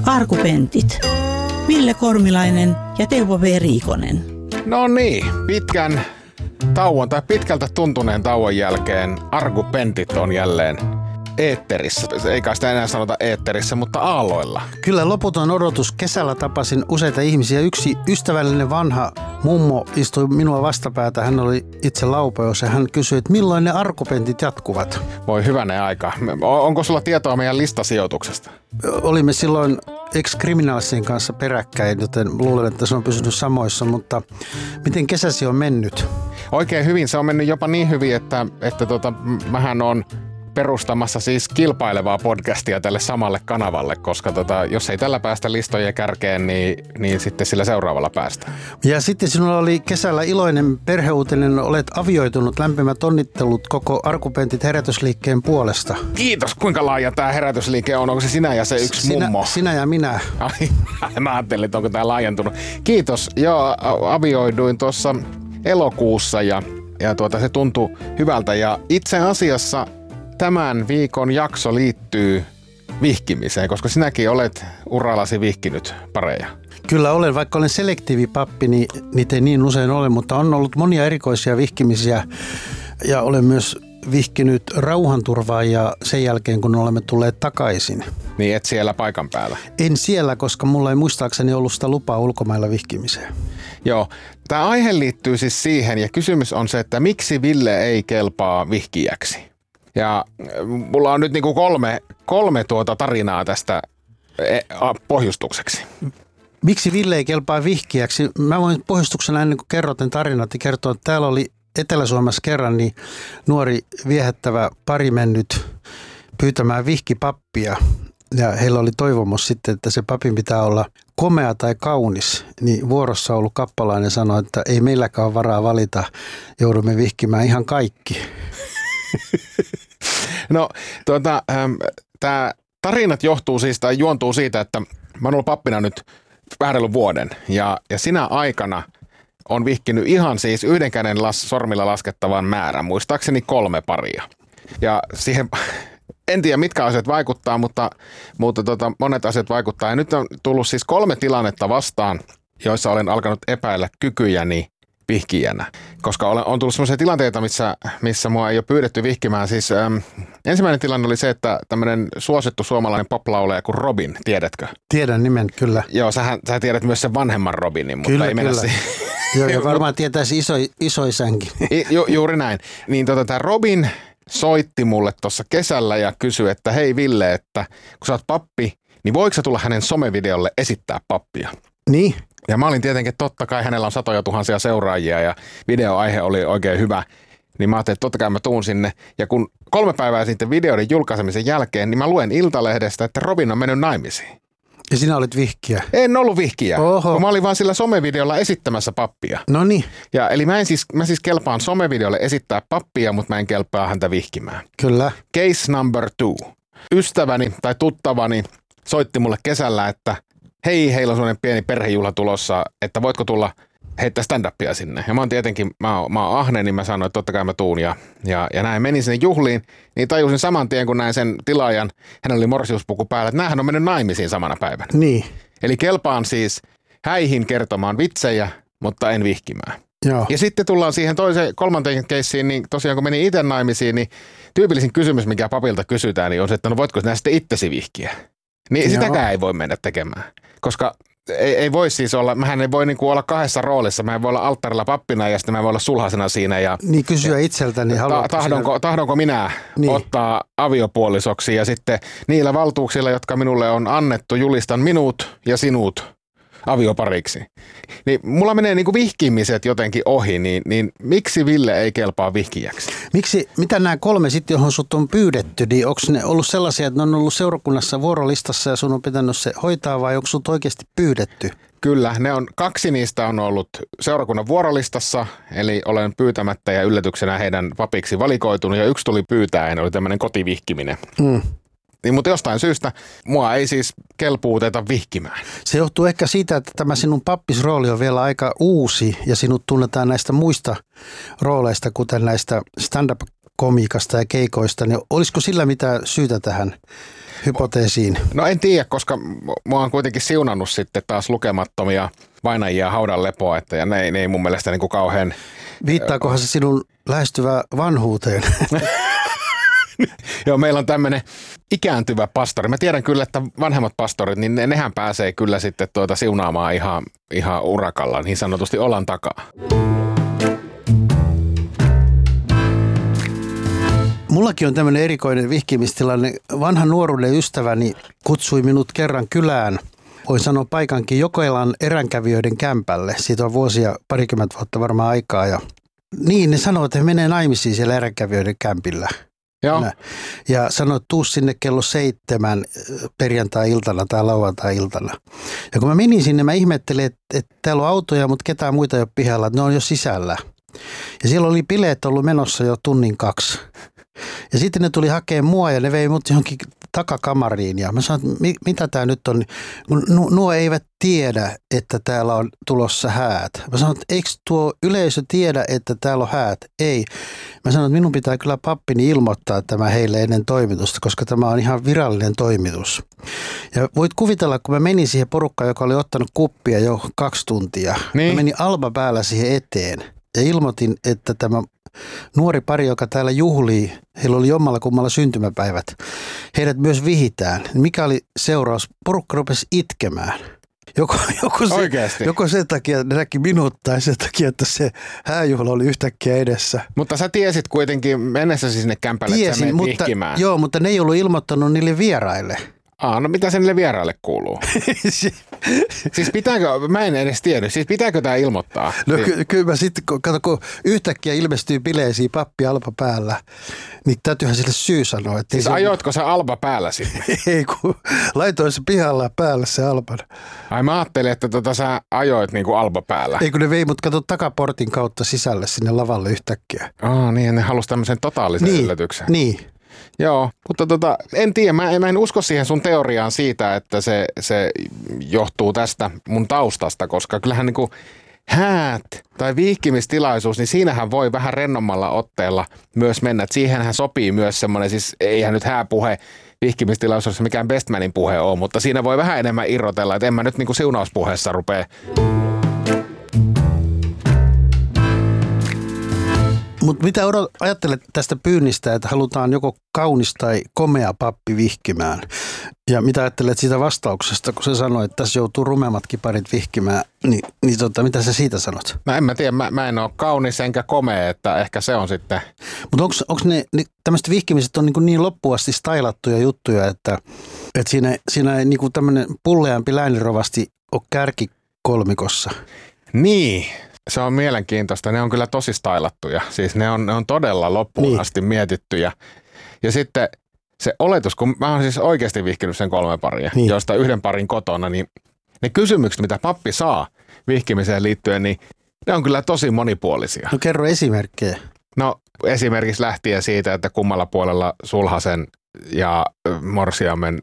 Arkupentit. Ville Kormilainen ja Teuvo V. Riikonen. No niin, pitkältä tuntuneen tauon jälkeen Arkupentit on jälleen eetterissä. Ei kai sitä enää sanota eetterissä, mutta aalloilla. Kyllä loputon odotus. Kesällä tapasin useita ihmisiä. Yksi ystävällinen vanha mummo istui minua vastapäätä. Hän oli itse laupeus ja hän kysyi, että milloin ne Arkupentit jatkuvat. Voi hyvänen aika. Onko sulla tietoa meidän listasijoituksesta? Olimme silloin ex-kriminaalisen kanssa peräkkäin, joten luulen, että se on pysynyt samoissa, mutta miten kesäsi on mennyt? Oikein hyvin. Se on mennyt jopa niin hyvin, että mähän on perustamassa siis kilpailevaa podcastia tälle samalle kanavalle, koska jos ei tällä päästä listojen kärkeen, niin sitten sillä seuraavalla päästään. Ja sitten sinulla oli kesällä iloinen perheuutinen, olet avioitunut. Lämpimät onnittelut koko Arkupentit herätysliikkeen puolesta. Kiitos. Kuinka laaja tämä herätysliike on? Onko se sinä ja se yksi mummo? Sinä ja minä. Mä ajattelin, että onko tämä laajentunut. Kiitos. Joo, avioiduin tuossa elokuussa ja se tuntui hyvältä ja itse asiassa tämän viikon jakso liittyy vihkimiseen, koska sinäkin olet urallasi vihkinyt pareja. Kyllä olen, vaikka olen selektiivipappi, niin niitä ei niin usein ole, mutta on ollut monia erikoisia vihkimisiä ja olen myös vihkinyt rauhanturvaajia sen jälkeen, kun olemme tulleet takaisin. Niin et siellä paikan päällä? En siellä, koska mulla ei muistaakseni ollut sitä lupaa ulkomailla vihkimiseen. Joo, tämä aihe liittyy siis siihen ja kysymys on se, että miksi Ville ei kelpaa vihkijäksi? Ja mulla on nyt niinku kolme tarinaa tästä pohjustukseksi. Miksi Ville ei kelpaa vihkijäksi? Mä voin pohjustuksena ennen kuin kerrot tarinat kertoa, että täällä oli Etelä-Suomessa kerran niin nuori viehättävä pari mennyt pyytämään vihkipappia. Ja heillä oli toivomus sitten, että se papin pitää olla komea tai kaunis. Niin vuorossa ollut kappalainen sanoi, että ei meilläkään ole varaa valita, joudumme vihkimään ihan kaikki. No, tämä tarinat juontuu siitä, että mä oon ollut pappina nyt vähän vuoden ja sinä aikana on vihkinyt ihan siis yhden käden sormilla laskettavan määrän, muistaakseni 3 paria. Ja siihen, en tiedä mitkä asiat vaikuttaa, mutta monet asiat vaikuttaa. Ja nyt on tullut siis 3 tilannetta vastaan, joissa olen alkanut epäillä kykyjäni vihkijänä, koska on tullut sellaisia tilanteita, missä mua ei ole pyydetty vihkimään. Siis ensimmäinen tilanne oli se, että tämmöinen suosittu suomalainen poplauleja kuin Robin, tiedätkö? Tiedän nimen, kyllä. Joo, sä tiedät myös sen vanhemman Robinin, mutta kyllä, ei mennä siihen. Joo, ja varmaan tietäisi isoisänkin. Juuri näin. Niin tämä Robin soitti mulle tuossa kesällä ja kysyi, että hei Ville, että kun sä oot pappi, niin voiko sä tulla hänen somevideolle esittää pappia? Niin. Ja mä olin tietenkin, että totta kai hänellä on 100 000 seuraajia ja videoaihe oli oikein hyvä. Niin mä ajattelin, että totta kai mä tuun sinne. Ja kun 3 päivää sitten videoiden julkaisemisen jälkeen, niin mä luen Iltalehdestä, että Robin on mennyt naimisiin. Ja sinä olit vihkijä? En ollut vihkijä, Oho. kun mä olin vaan sillä somevideolla esittämässä pappia. No niin. Ja eli mä siis kelpaan somevideolle esittää pappia, mutta mä en kelpaa häntä vihkimään. Kyllä. Case number 2. Ystäväni tai tuttavani soitti mulle kesällä, että hei, heillä on sellainen pieni perhejuhla tulossa, että voitko tulla heittää stand-upia sinne. Ja mä oon tietenkin, mä oon ahne, niin mä sanoin, että totta kai mä tuun. Ja näin menin sinne juhliin, niin tajusin saman tien, kun näin sen tilaajan, hänellä oli morsiuspuku päällä, että näähän on mennyt naimisiin samana päivänä. Niin. Eli kelpaan häihin kertomaan vitsejä, mutta en vihkimään. Joo. Ja sitten tullaan siihen kolmanteen keissiin, niin tosiaan kun menin itse naimisiin, niin tyypillisin kysymys, mikä papilta kysytään, niin on se, että no voitko sinä sitten itsesi vihkiä? Niin sitäkään ei voi mennä tekemään, koska ei voi siis olla, mähän ei voi niinku olla 2 roolissa, mä en voi olla alttarilla pappina ja sitten mä en voi olla sulhasena siinä. Ja, niin kysyä itseltäni, tahdonko minä ottaa aviopuolisoksi ja sitten niillä valtuuksilla, jotka minulle on annettu, julistan minut ja sinut aviopariksi. Niin mulla menee niinku vihkimiset jotenkin ohi, niin miksi Ville ei kelpaa vihkijäksi? Mitä nämä 3 sitten, johon sut on pyydetty, niin onko ne ollut sellaisia, että ne on ollut seurakunnassa vuorolistassa ja sun on pitänyt se hoitaa vai onko sut oikeasti pyydetty? Kyllä, 2 niistä on ollut seurakunnan vuorolistassa, eli olen pyytämättä ja yllätyksenä heidän papiksi valikoitunut ja 1 tuli pyytäen, oli tämmöinen kotivihkiminen. Niin, mutta jostain syystä mua ei siis kelpuuteta vihkimään. Se johtuu ehkä siitä, että tämä sinun pappisrooli on vielä aika uusi ja sinut tunnetaan näistä muista rooleista, kuten näistä stand-up-komiikasta ja keikoista. Niin olisiko sillä mitään syytä tähän? hypoteesiin? No en tiedä, koska mä oon kuitenkin siunannut sitten taas lukemattomia vainajia haudan lepoa, että ja ne ei mun mielestä niin kuin kauhean... Viittaakohan se sinun lähestyvään vanhuuteen? Joo, meillä on tämmöinen ikääntyvä pastori. Mä tiedän kyllä, että vanhemmat pastorit, niin nehän pääsee kyllä sitten siunaamaan ihan urakalla, niin sanotusti olan takaa. Mullakin on tämmöinen erikoinen vihkimistilanne. Vanha nuoruuden ystäväni kutsui minut kerran kylään, voi sanoa paikankin, Jokelan eränkävijöiden kämpälle. Siitä on parikymmentä vuotta varmaan aikaa. Ja niin, ne sanoo, että he menee naimisiin siellä eränkävijöiden kämpillä. Joo. Ja sanoi, että tuu sinne kello 7 perjantai-iltana tai lauantai-iltana. Ja kun mä menin sinne, mä ihmettelin, että täällä on autoja, mutta ketään muita ei ole pihalla, että ne on jo sisällä. Ja siellä oli bileet ollut menossa jo tunnin 2. Ja sitten ne tuli hakemaan mua ja ne vei mut johonkin takakamariin. Ja mä sanoin, että mitä tää nyt on. Nuo eivät tiedä, että täällä on tulossa häät. Mä sanoin, että eikö tuo yleisö tiedä, että täällä on häät? Ei. Mä sanoin, että minun pitää kyllä pappini ilmoittaa tämä heille ennen toimitusta, koska tämä on ihan virallinen toimitus. Ja voit kuvitella, kun mä menin siihen porukkaan, joka oli ottanut kuppia jo 2 tuntia. Niin. Mä menin alba päällä siihen eteen ja ilmoitin, että tämä nuori pari, joka täällä juhlii, heillä oli jommalla kummalla syntymäpäivät, heidät myös vihitään. Mikä oli seuraus? Porukka rupesi itkemään. Joko sen takia, että ne näki minut, tai sen takia, että se hääjuhla oli yhtäkkiä edessä. Mutta sä tiesit kuitenkin mennessäsi sinne kämpälle, että sä menet vihkimään. Joo, mutta ne ei ollut ilmoittanut niille vieraille. No mitä sen niille vieraille kuuluu? Siis pitääkö, mä en edes tiedä, siis pitääkö tämä ilmoittaa? No kyllä mä sitten, kun yhtäkkiä ilmestyy bileisiin pappi alba päällä, niin täytyyhän sille syy sanoa. Että siis ajoitko sä alba päällä sinne? Ei, kun laitoin se pihalla päällä se alban. Ai mä ajattelin, että sä ajoit niin kuin alba päällä. Ei, kun ne vei mut takaportin kautta sisälle sinne lavalle yhtäkkiä. Niin, ne halusi tämmöisen totaalisen yllätyksen. Niin. Joo, mutta en tiedä, mä en usko siihen sun teoriaan siitä, että se johtuu tästä mun taustasta, koska kyllähän niin kuin häät tai vihkimistilaisuus, niin siinähän voi vähän rennommalla otteella myös mennä. Että siihenhän sopii myös semmoinen, siis eihän nyt hääpuhe vihkimistilaisuudessa mikään bestmanin puhe ole, mutta siinä voi vähän enemmän irrotella, että en mä nyt niin kuin siunauspuheessa rupea. Mutta mitä ajattelet tästä pyynnistä, että halutaan joko kaunis tai komea pappi vihkimään? Ja mitä ajattelet siitä vastauksesta, kun se sanoi, että tässä joutuu rumemmatkin parit vihkimään, niin mitä sä siitä sanot? No en mä tiedä, mä en ole kaunis enkä komea, että ehkä se on sitten. Mutta onko ne tämmöiset vihkimiset on niin loppuasti stylattuja juttuja, että siinä ei niin tämmöinen pulleampi läänirovasti ole kärkikolmikossa? Niin. Se on mielenkiintoista. Ne on kyllä tosi stylattuja. Siis ne on todella loppuun asti mietittyjä. Ja sitten se oletus, kun mä oon siis oikeasti vihkinyt sen 3 paria, joista 1 parin kotona, niin ne kysymykset, mitä pappi saa vihkimiseen liittyen, niin ne on kyllä tosi monipuolisia. No kerro esimerkkejä. No esimerkiksi lähtien siitä, että kummalla puolella sulhasen ja morsiamen